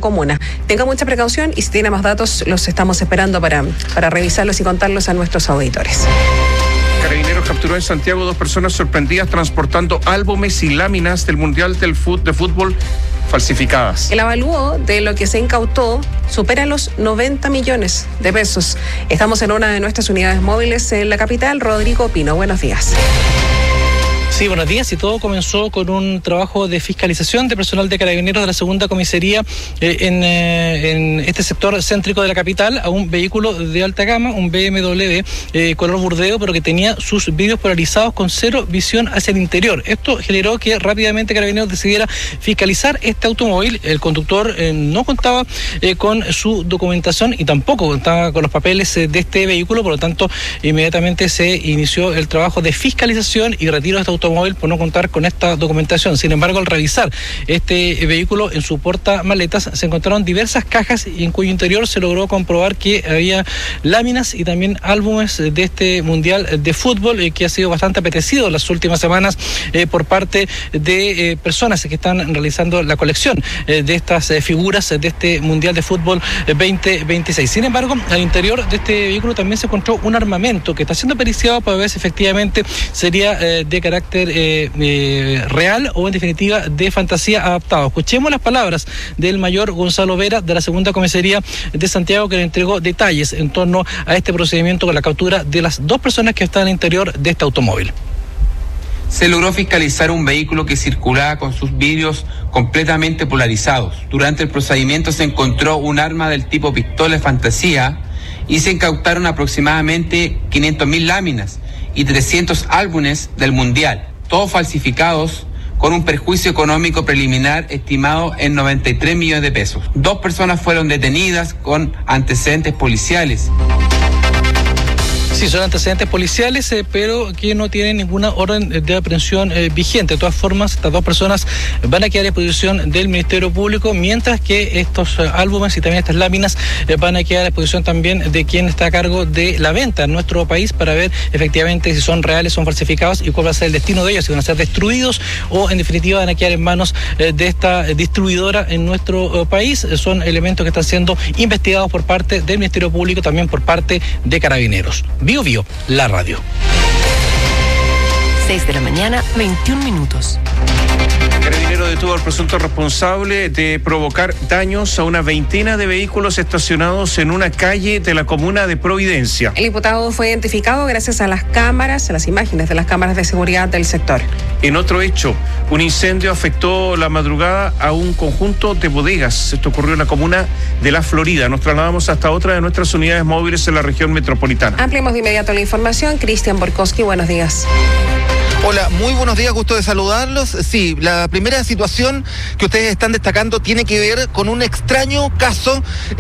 comuna. Tenga mucha precaución y si tiene más datos los estamos esperando para revisarlos y contarlos a nuestros auditores. Carabineros capturó en Santiago 2 personas sorprendidas transportando álbumes y láminas del Mundial de Fútbol falsificadas. El avalúo de lo que se incautó supera los 90 millones de pesos. Estamos en una de nuestras unidades móviles en la capital. Rodrigo Pino, buenos días. Sí, buenos días. Y todo comenzó con un trabajo de fiscalización de personal de Carabineros de la segunda comisaría en este sector céntrico de la capital a un vehículo de alta gama, un BMW color burdeo, pero que tenía sus vidrios polarizados con cero visión hacia el interior. Esto generó que rápidamente Carabineros decidiera fiscalizar este automóvil. El conductor no contaba con su documentación y tampoco contaba con los papeles de este vehículo, por lo tanto inmediatamente se inició el trabajo de fiscalización y retiro de este automóvil por no contar con esta documentación. Sin embargo, al revisar este vehículo en su portamaletas se encontraron diversas cajas y en cuyo interior se logró comprobar que había láminas y también álbumes de este Mundial de Fútbol que ha sido bastante apetecido en las últimas semanas por parte de personas que están realizando la colección de estas figuras de este Mundial de Fútbol 2026. Sin embargo, al interior de este vehículo también se encontró un armamento que está siendo periciado para ver si efectivamente sería de carácter real o en definitiva de fantasía adaptado. Escuchemos las palabras del mayor Gonzalo Vera de la segunda comisaría de Santiago, que le entregó detalles en torno a este procedimiento con la captura de las 2 personas que están al interior de este automóvil. Se logró fiscalizar un vehículo que circulaba con sus vidrios completamente polarizados. Durante el procedimiento se encontró un arma del tipo pistola de fantasía y se incautaron aproximadamente 500.000 láminas y 300 álbumes del Mundial, todos falsificados con un perjuicio económico preliminar estimado en 93 millones de pesos. 2 personas fueron detenidas con antecedentes policiales. Sí, son antecedentes policiales, pero que no tienen ninguna orden de aprehensión vigente. De todas formas, estas 2 personas van a quedar a disposición del Ministerio Público, mientras que estos álbumes y también estas láminas van a quedar a disposición también de quien está a cargo de la venta en nuestro país para ver efectivamente si son reales, son falsificados y cuál va a ser el destino de ellos, si van a ser destruidos o en definitiva van a quedar en manos de esta distribuidora en nuestro país. Son elementos que están siendo investigados por parte del Ministerio Público, también por parte de Carabineros. Bio Bio, la radio. 6 de la mañana, 21 minutos. Carabinero detuvo al presunto responsable de provocar daños a una veintena de vehículos estacionados en una calle de la comuna de Providencia. El imputado fue identificado gracias a las imágenes de las cámaras de seguridad del sector. En otro hecho, un incendio afectó la madrugada a un conjunto de bodegas. Esto ocurrió en la comuna de La Florida. Nos trasladamos hasta otra de nuestras unidades móviles en la región metropolitana. Ampliemos de inmediato la información. Cristian Borkowski, buenos días. Hola, muy buenos días, gusto de saludarlos. Sí, la primera situación que ustedes están destacando tiene que ver con un extraño caso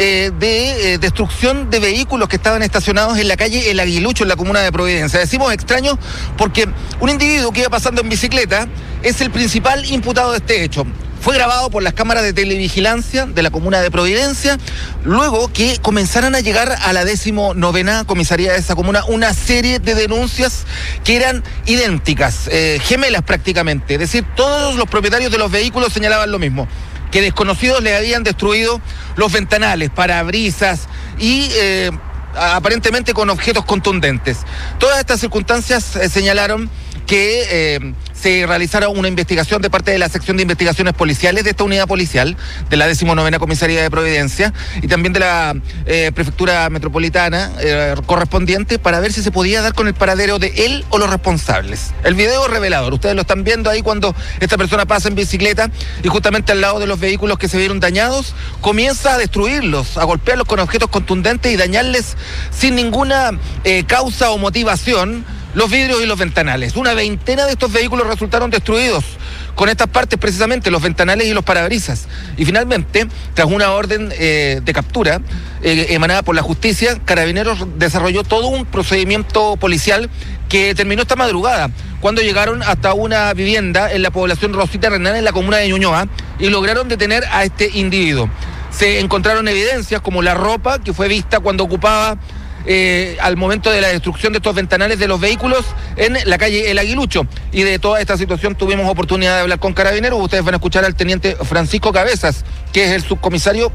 de destrucción de vehículos que estaban estacionados en la calle El Aguilucho, en la comuna de Providencia. Decimos extraño porque un individuo que iba pasando en bicicleta es el principal imputado de este hecho. Fue grabado por las cámaras de televigilancia de la comuna de Providencia, luego que comenzaran a llegar a la 19ª comisaría de esa comuna una serie de denuncias que eran idénticas, gemelas prácticamente. Es decir, todos los propietarios de los vehículos señalaban lo mismo, que desconocidos le habían destruido los ventanales, parabrisas y aparentemente con objetos contundentes. Todas estas circunstancias señalaron que se realizara una investigación de parte de la sección de investigaciones policiales de esta unidad policial, de la 19ª comisaría de Providencia y también de la prefectura metropolitana correspondiente, para ver si se podía dar con el paradero de él o los responsables. El video es revelador, ustedes lo están viendo ahí cuando esta persona pasa en bicicleta y justamente al lado de los vehículos que se vieron dañados comienza a destruirlos, a golpearlos con objetos contundentes y dañarles sin ninguna causa o motivación los vidrios y los ventanales. Una veintena de estos vehículos resultaron destruidos con estas partes, precisamente los ventanales y los parabrisas. Y finalmente, tras una orden de captura emanada por la justicia, Carabineros desarrolló todo un procedimiento policial que terminó esta madrugada, cuando llegaron hasta una vivienda en la población Rosita Renán, en la comuna de Ñuñoa, y lograron detener a este individuo. Se encontraron evidencias como la ropa que fue vista cuando ocupaba al momento de la destrucción de estos ventanales de los vehículos en la calle El Aguilucho. Y de toda esta situación tuvimos oportunidad de hablar con Carabineros. Ustedes van a escuchar al teniente Francisco Cabezas, que es el subcomisario